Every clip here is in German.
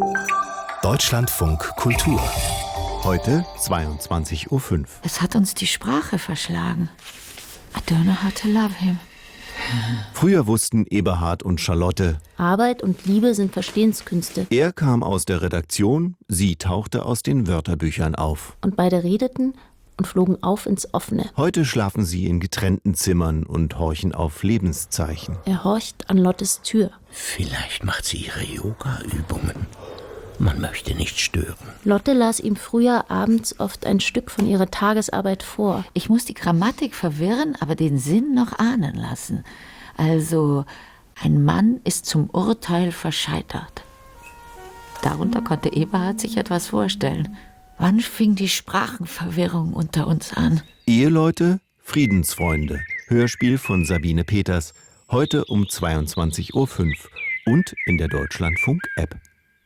Deutschlandfunk Kultur. Heute 22:05 Uhr. Es hat uns die Sprache verschlagen. I don't know how to love him. Früher wussten Eberhard und Charlotte: Arbeit und Liebe sind Verstehenskünste. Er kam aus der Redaktion, sie tauchte aus den Wörterbüchern auf. Und beide redeten und flogen auf ins Offene. Heute schlafen sie in getrennten Zimmern und horchen auf Lebenszeichen. Er horcht an Lottes Tür. Vielleicht macht sie ihre Yoga-Übungen. Man möchte nicht stören. Lotte las ihm früher abends oft ein Stück von ihrer Tagesarbeit vor. Ich muss die Grammatik verwirren, aber den Sinn noch ahnen lassen. Also, ein Mann ist zum Urteil verscheitert. Darunter konnte Eberhard sich etwas vorstellen. Wann fing die Sprachenverwirrung unter uns an? Eheleute, Friedensfreunde. Hörspiel von Sabine Peters. Heute um 22:05 Uhr und in der Deutschlandfunk-App.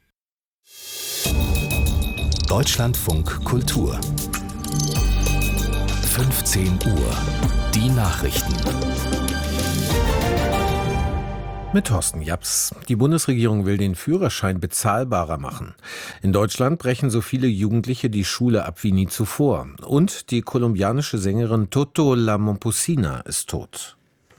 Deutschlandfunk Kultur. 15 Uhr. Die Nachrichten. Mit Thorsten Japs. Die Bundesregierung will den Führerschein bezahlbarer machen. In Deutschland brechen so viele Jugendliche die Schule ab wie nie zuvor. Und die kolumbianische Sängerin Toto La Momposina ist tot.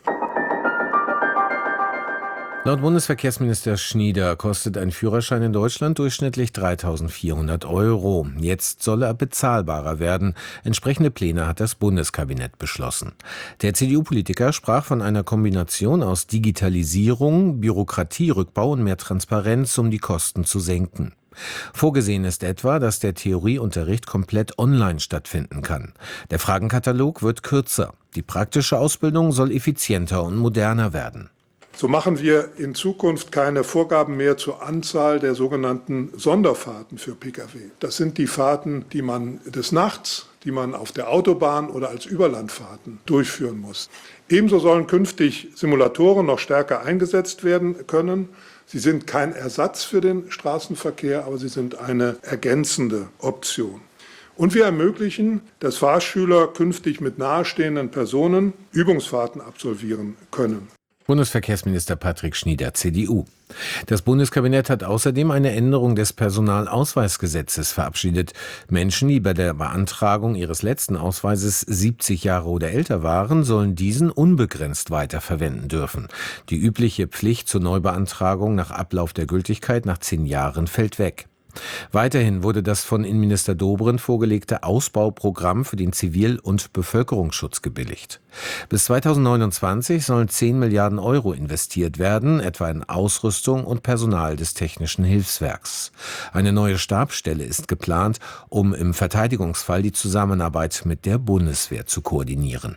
Laut Bundesverkehrsminister Schnieder kostet ein Führerschein in Deutschland durchschnittlich 3.400 €. Jetzt soll er bezahlbarer werden. Entsprechende Pläne hat das Bundeskabinett beschlossen. Der CDU-Politiker sprach von einer Kombination aus Digitalisierung, Bürokratierückbau und mehr Transparenz, um die Kosten zu senken. Vorgesehen ist etwa, dass der Theorieunterricht komplett online stattfinden kann. Der Fragenkatalog wird kürzer. Die praktische Ausbildung soll effizienter und moderner werden. So machen wir in Zukunft keine Vorgaben mehr zur Anzahl der sogenannten Sonderfahrten für Pkw. Das sind die Fahrten, die man des Nachts, die man auf der Autobahn oder als Überlandfahrten durchführen muss. Ebenso sollen künftig Simulatoren noch stärker eingesetzt werden können. Sie sind kein Ersatz für den Straßenverkehr, aber sie sind eine ergänzende Option. Und wir ermöglichen, dass Fahrschüler künftig mit nahestehenden Personen Übungsfahrten absolvieren können. Bundesverkehrsminister Patrick Schnieder, CDU. Das Bundeskabinett hat außerdem eine Änderung des Personalausweisgesetzes verabschiedet. Menschen, die bei der Beantragung ihres letzten Ausweises 70 Jahre oder älter waren, sollen diesen unbegrenzt weiterverwenden dürfen. Die übliche Pflicht zur Neubeantragung nach Ablauf der Gültigkeit nach 10 Jahren fällt weg. Weiterhin wurde das von Innenminister Dobrindt vorgelegte Ausbauprogramm für den Zivil- und Bevölkerungsschutz gebilligt. Bis 2029 sollen 10 Milliarden € investiert werden, etwa in Ausrüstung und Personal des Technischen Hilfswerks. Eine neue Stabsstelle ist geplant, um im Verteidigungsfall die Zusammenarbeit mit der Bundeswehr zu koordinieren.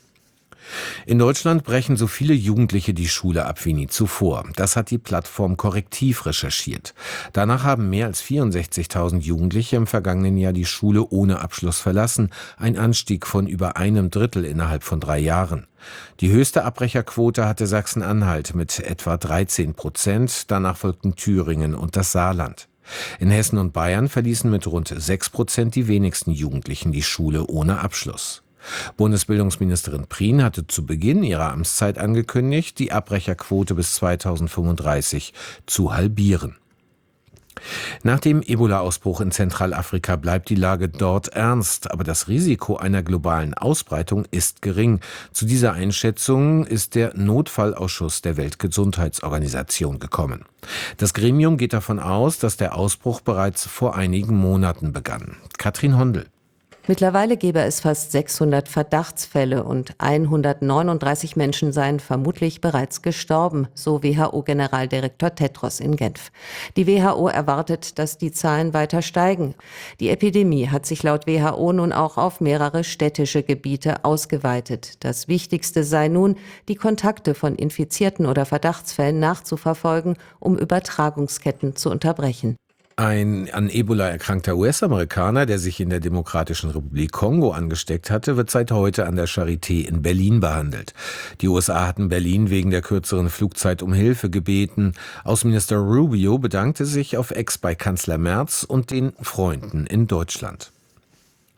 In Deutschland brechen so viele Jugendliche die Schule ab wie nie zuvor. Das hat die Plattform Korrektiv recherchiert. Danach haben mehr als 64.000 Jugendliche im vergangenen Jahr die Schule ohne Abschluss verlassen, ein Anstieg von über 1/3 innerhalb von 3 Jahren. Die höchste Abbrecherquote hatte Sachsen-Anhalt mit etwa 13%, danach folgten Thüringen und das Saarland. In Hessen und Bayern verließen mit rund 6% die wenigsten Jugendlichen die Schule ohne Abschluss. Bundesbildungsministerin Prien hatte zu Beginn ihrer Amtszeit angekündigt, die Abbrecherquote bis 2035 zu halbieren. Nach dem Ebola-Ausbruch in Zentralafrika bleibt die Lage dort ernst, aber das Risiko einer globalen Ausbreitung ist gering. Zu dieser Einschätzung ist der Notfallausschuss der Weltgesundheitsorganisation gekommen. Das Gremium geht davon aus, dass der Ausbruch bereits vor einigen Monaten begann. Katrin Hondel. Mittlerweile gäbe es fast 600 Verdachtsfälle und 139 Menschen seien vermutlich bereits gestorben, so WHO-Generaldirektor Tedros in Genf. Die WHO erwartet, dass die Zahlen weiter steigen. Die Epidemie hat sich laut WHO nun auch auf mehrere städtische Gebiete ausgeweitet. Das Wichtigste sei nun, die Kontakte von Infizierten oder Verdachtsfällen nachzuverfolgen, um Übertragungsketten zu unterbrechen. Ein an Ebola erkrankter US-Amerikaner, der sich in der Demokratischen Republik Kongo angesteckt hatte, wird seit heute an der Charité in Berlin behandelt. Die USA hatten Berlin wegen der kürzeren Flugzeit um Hilfe gebeten. Außenminister Rubio bedankte sich auf Ex bei Kanzler Merz und den Freunden in Deutschland.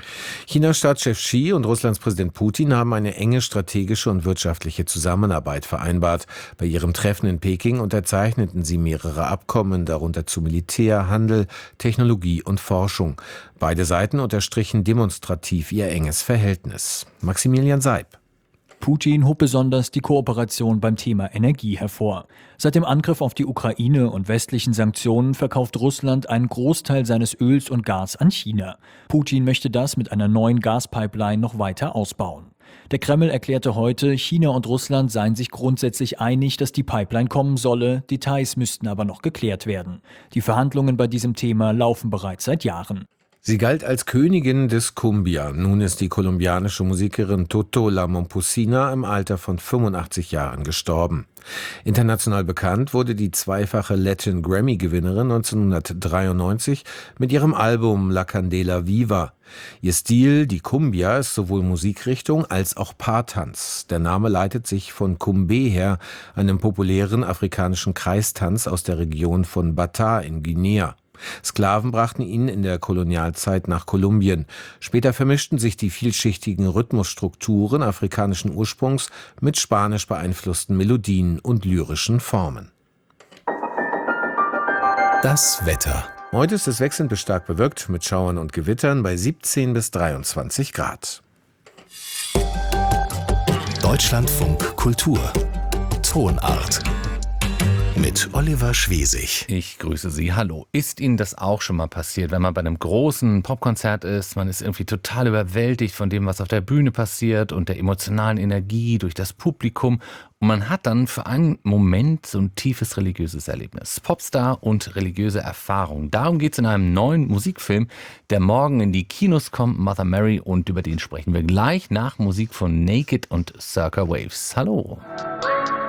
Chinas Staatschef Xi und Russlands Präsident Putin haben eine enge strategische und wirtschaftliche Zusammenarbeit vereinbart. Bei ihrem Treffen in Peking unterzeichneten sie mehrere Abkommen, darunter zu Militär, Handel, Technologie und Forschung. Beide Seiten unterstrichen demonstrativ ihr enges Verhältnis. Maximilian Seib. Putin hob besonders die Kooperation beim Thema Energie hervor. Seit dem Angriff auf die Ukraine und westlichen Sanktionen verkauft Russland einen Großteil seines Öls und Gas an China. Putin möchte das mit einer neuen Gaspipeline noch weiter ausbauen. Der Kreml erklärte heute, China und Russland seien sich grundsätzlich einig, dass die Pipeline kommen solle, Details müssten aber noch geklärt werden. Die Verhandlungen bei diesem Thema laufen bereits seit Jahren. Sie galt als Königin des Cumbia. Nun ist die kolumbianische Musikerin Toto La Momposina im Alter von 85 Jahren gestorben. International bekannt wurde die zweifache Latin Grammy-Gewinnerin 1993 mit ihrem Album La Candela Viva. Ihr Stil, die Cumbia, ist sowohl Musikrichtung als auch Paartanz. Der Name leitet sich von Cumbe her, einem populären afrikanischen Kreistanz aus der Region von Bata in Guinea. Sklaven brachten ihn in der Kolonialzeit nach Kolumbien. Später vermischten sich die vielschichtigen Rhythmusstrukturen afrikanischen Ursprungs mit spanisch beeinflussten Melodien und lyrischen Formen. Das Wetter. Heute ist es wechselnd bis stark bewölkt mit Schauern und Gewittern bei 17 bis 23 Grad. Deutschlandfunk Kultur. Tonart. Mit Oliver Schwesig. Ich grüße Sie. Hallo. Ist Ihnen das auch schon mal passiert, wenn man bei einem großen Popkonzert ist? Man ist irgendwie total überwältigt von dem, was auf der Bühne passiert und der emotionalen Energie durch das Publikum. Und man hat dann für einen Moment so ein tiefes religiöses Erlebnis. Popstar und religiöse Erfahrung. Darum geht es in einem neuen Musikfilm, der morgen in die Kinos kommt, Mother Mary. Und über den sprechen wir gleich nach Musik von Naked und Circa Waves. Hallo.